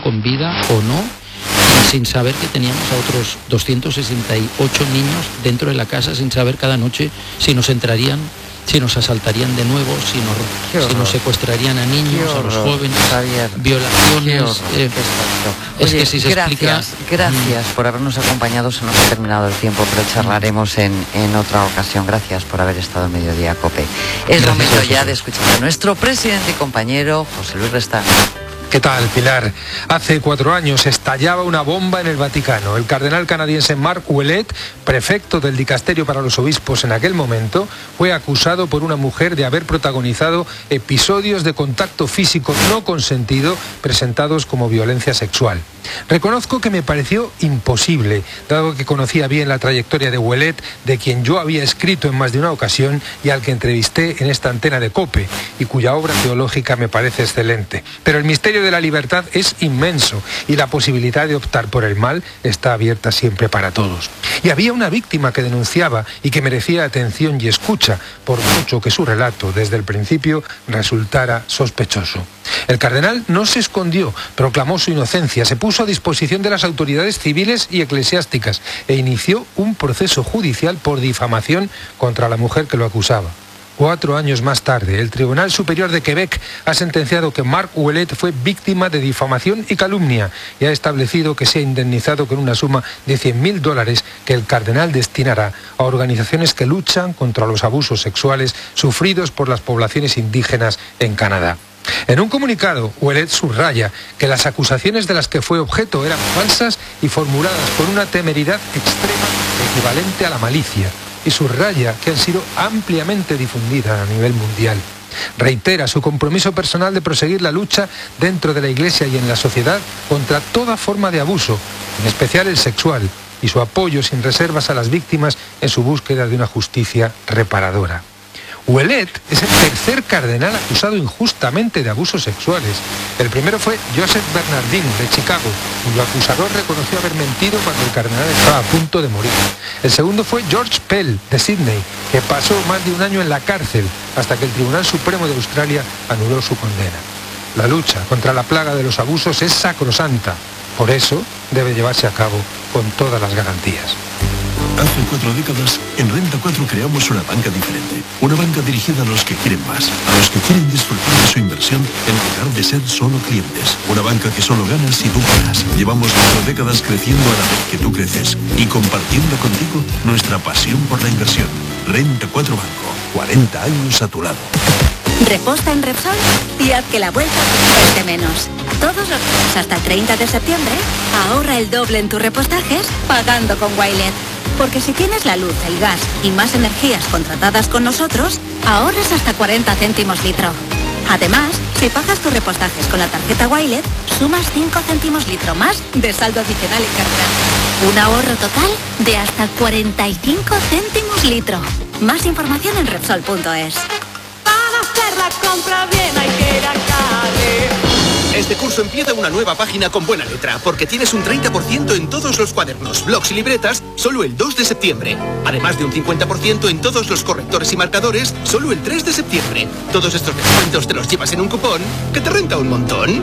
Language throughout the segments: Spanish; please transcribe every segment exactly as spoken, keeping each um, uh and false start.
con vida o no, sin saber que teníamos a otros doscientos sesenta y ocho niños dentro de la casa, sin saber cada noche si nos entrarían, si nos asaltarían de nuevo, si nos, si nos secuestrarían a niños, a los jóvenes, Javier, violaciones. Eh, es Oye, que si se gracias, explica... gracias por habernos acompañado. Se nos ha terminado el tiempo, pero charlaremos en, en otra ocasión. Gracias por haber estado en Mediodía Cope. Es Gracias momento a ya de escuchar a nuestro presidente y compañero José Luis Restán. ¿Qué tal, Pilar? Hace cuatro años estallaba una bomba en el Vaticano. El cardenal canadiense Mark Ouellet, prefecto del dicasterio para los obispos en aquel momento, fue acusado por una mujer de haber protagonizado episodios de contacto físico no consentido presentados como violencia sexual. Reconozco que me pareció imposible, dado que conocía bien la trayectoria de Ouellet, de quien yo había escrito en más de una ocasión y al que entrevisté en esta antena de COPE, y cuya obra teológica me parece excelente. Pero el misterio de la libertad es inmenso y la posibilidad de optar por el mal está abierta siempre para todos. Y había una víctima que denunciaba y que merecía atención y escucha, por mucho que su relato desde el principio resultara sospechoso. El cardenal no se escondió, proclamó su inocencia, se puso a disposición de las autoridades civiles y eclesiásticas e inició un proceso judicial por difamación contra la mujer que lo acusaba. Cuatro años más tarde, el Tribunal Superior de Quebec ha sentenciado que Mark Ouellet fue víctima de difamación y calumnia y ha establecido que sea indemnizado con una suma de cien mil dólares que el cardenal destinará a organizaciones que luchan contra los abusos sexuales sufridos por las poblaciones indígenas en Canadá. En un comunicado, Ouellet subraya que las acusaciones de las que fue objeto eran falsas y formuladas con una temeridad extrema equivalente a la malicia, y subraya que han sido ampliamente difundidas a nivel mundial. Reitera su compromiso personal de proseguir la lucha dentro de la Iglesia y en la sociedad contra toda forma de abuso, en especial el sexual, y su apoyo sin reservas a las víctimas en su búsqueda de una justicia reparadora. Ouellet es el tercer cardenal acusado injustamente de abusos sexuales. El primero fue Joseph Bernardin, de Chicago, cuyo acusador reconoció haber mentido cuando el cardenal estaba a punto de morir. El segundo fue George Pell, de Sydney, que pasó más de un año en la cárcel hasta que el Tribunal Supremo de Australia anuló su condena. La lucha contra la plaga de los abusos es sacrosanta. Por eso debe llevarse a cabo con todas las garantías. Hace cuatro décadas, en Renta cuatro creamos una banca diferente. Una banca dirigida a los que quieren más, a los que quieren disfrutar de su inversión en lugar de ser solo clientes. Una banca que solo gana si tú ganas. Llevamos cuatro décadas creciendo a la vez que tú creces y compartiendo contigo nuestra pasión por la inversión. Renta cuatro Banco, cuarenta años a tu lado. Reposta en Repsol y haz que la vuelta te cueste menos. Todos los días hasta el treinta de septiembre, ahorra el doble en tus repostajes pagando con Wilet. Porque si tienes la luz, el gas y más energías contratadas con nosotros, ahorras hasta cuarenta céntimos litro. Además, si pagas tus repostajes con la tarjeta Wilet, sumas cinco céntimos litro más de saldo adicional en carburante. Un ahorro total de hasta cuarenta y cinco céntimos litro. Más información en Repsol punto es. Para hacer la compra bien hay que ir a Cali. Este curso empieza una nueva página con buena letra, porque tienes un treinta por ciento en todos los cuadernos, blocs y libretas, solo el dos de septiembre. Además de un cincuenta por ciento en todos los correctores y marcadores, solo el tres de septiembre. Todos estos descuentos te los llevas en un cupón que te renta un montón.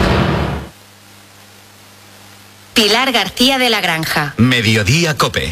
Pilar García de la Granja. Mediodía Cope.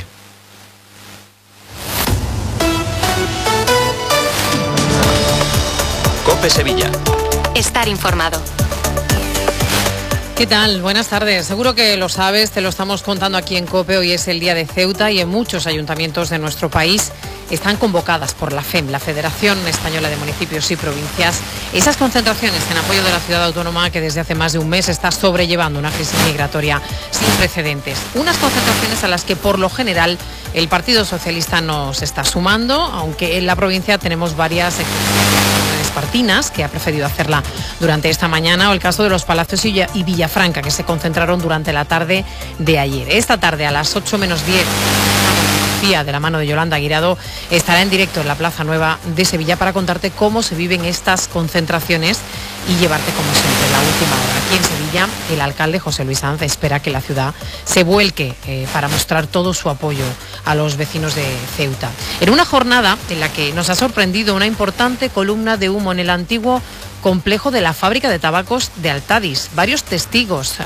Cope Sevilla. Estar informado. ¿Qué tal? Buenas tardes. Seguro que lo sabes, te lo estamos contando aquí en COPE. Hoy es el día de Ceuta y en muchos ayuntamientos de nuestro país están convocadas por la FEM, la Federación Española de Municipios y Provincias, esas concentraciones en apoyo de la ciudad autónoma que desde hace más de un mes está sobrellevando una crisis migratoria sin precedentes. Unas concentraciones a las que por lo general el Partido Socialista no se está sumando, aunque en la provincia tenemos varias Espartinas, que ha preferido hacerla durante esta mañana, o el caso de los Palacios y Villafranca, que se concentraron durante la tarde de ayer. Esta tarde, a las ocho menos diez, de la mano de Yolanda Guirado, estará en directo en la Plaza Nueva de Sevilla para contarte cómo se viven estas concentraciones y llevarte, como siempre, la última hora. Aquí en Sevilla, el alcalde José Luis Sanz espera que la ciudad se vuelque eh, para mostrar todo su apoyo a los vecinos de Ceuta. En una jornada en la que nos ha sorprendido una importante columna de humo en el antiguo complejo de la fábrica de tabacos de Altadis. Varios testigos